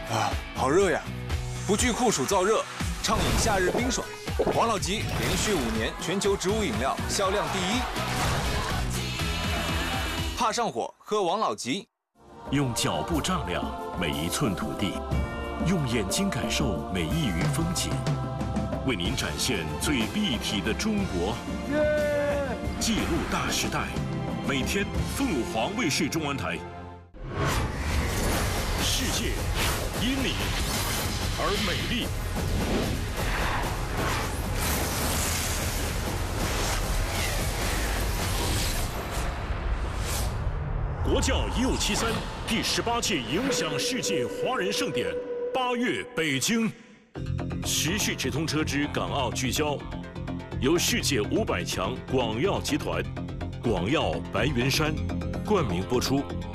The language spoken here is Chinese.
啊，好热呀！不惧酷暑燥热，畅饮夏日冰爽。王老吉连续5年全球植物饮料销量第1。怕上火，喝王老吉。 用脚步丈量每一寸土地，用眼睛感受每一隅风景，为您展现最立体的中国。记录大时代，每天凤凰卫视中文台。世界因你而美丽。国教1573第18届影响世界华人盛典8月北京，持续直通车之港澳聚焦，由世界500强广药集团、广药白云山冠名播出。